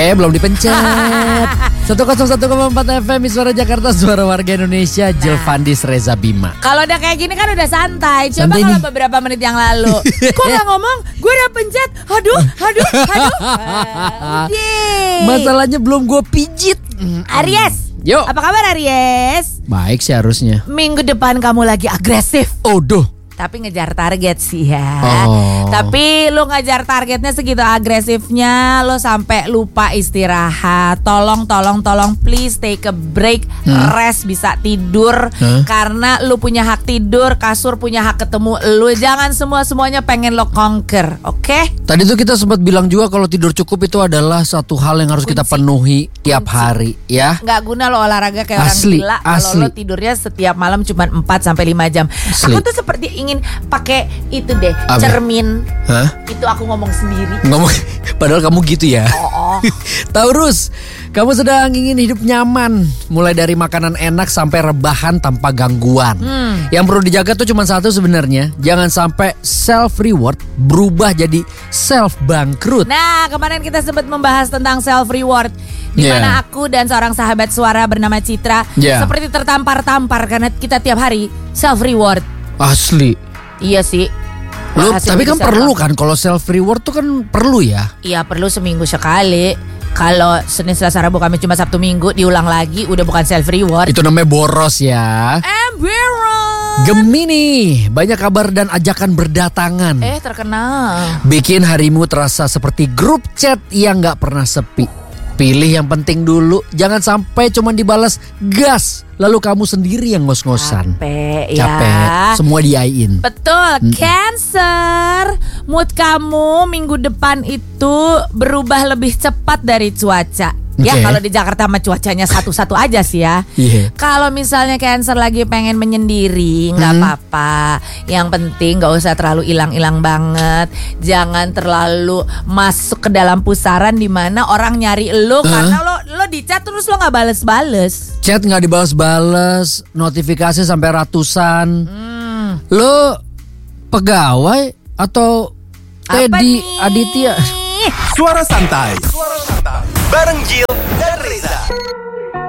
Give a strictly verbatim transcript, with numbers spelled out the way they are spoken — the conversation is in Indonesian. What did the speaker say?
Eh, belum dipencet. seratus satu koma empat F M Suara Jakarta, suara warga Indonesia. Jill Fandis, Reza Bima. Kalau udah kayak gini kan udah santai. Coba Santai kalau nih. beberapa menit yang lalu kok gak ngomong, gue udah pencet. Aduh, aduh, aduh. Uh, Masalahnya belum gue pijit. Aries, Yuk. apa kabar Aries? Baik sih harusnya. Minggu depan kamu lagi agresif, Odoh. tapi ngejar target sih ya. Oh. Tapi lu ngejar targetnya segitu agresifnya, lu sampai lupa istirahat. Tolong, tolong, tolong, please take a break, Hmm. rest, bisa tidur. Huh? Karena lu punya hak tidur, kasur punya hak ketemu lu. Jangan semua semuanya pengen lo conquer, oke? Okay? Tadi tuh kita sempat bilang juga kalau tidur cukup itu adalah satu hal yang harus kita penuhi tiap hari, ya. Nggak guna lo olahraga kayak Asli, orang gila asli. kalau lo tidurnya setiap malam cuma empat sampai lima jam. Asli. Aku tuh seperti ingin pakai itu deh, Apa? cermin. Hah? Itu aku ngomong sendiri. Ngomong, padahal kamu gitu ya. Oh, oh. Taurus, kamu sedang ingin hidup nyaman, mulai dari makanan enak sampai rebahan tanpa gangguan. Hmm. Yang perlu dijaga tuh cuma satu sebenarnya, jangan sampai self reward berubah jadi self bangkrut. Nah, kemarin kita sempat membahas tentang self reward, di Yeah. mana aku dan seorang sahabat suara bernama Citra Yeah. seperti tertampar-tampar karena kita tiap hari self reward. Asli. Iya sih. Lu, Hasil tapi kan bisa perlu apa? kan kalau self reward tuh kan perlu ya. Iya, perlu seminggu sekali. Kalau Senin, Selasa, Rabu, Kamis, cuma Sabtu, Minggu diulang lagi udah bukan self reward. Itu namanya boros ya. Embarrass. Gemini, banyak kabar dan ajakan berdatangan. Eh, terkenal. Bikin harimu terasa seperti grup chat yang gak pernah sepi. Pilih yang penting dulu, jangan sampai cuma dibalas gas, lalu kamu sendiri yang ngos-ngosan. Capek ya. Capek, semua diain. Betul, Cancer. Mood kamu minggu depan itu berubah lebih cepat dari cuaca. Ya, Oke. kalau di Jakarta mah cuacanya satu-satu aja sih ya. Iya. Kalau misalnya Cancer lagi pengen menyendiri, nggak Hmm. apa-apa. Yang penting nggak usah terlalu hilang-hilang banget. Jangan terlalu masuk ke dalam pusaran di mana orang nyari lo karena lo lo di chat terus lo nggak bales-bales. Chat gak dibalas-balas, notifikasi sampai ratusan. Hmm. Lo pegawai atau Apa Teddy nih? Aditya? Suara santai. Suara santai. Bareng Jill dan Reza.